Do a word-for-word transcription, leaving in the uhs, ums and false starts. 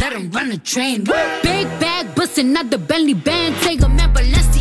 I don't run a train. Big bag bustin' out the Bentley band, take a man, Balenciaga.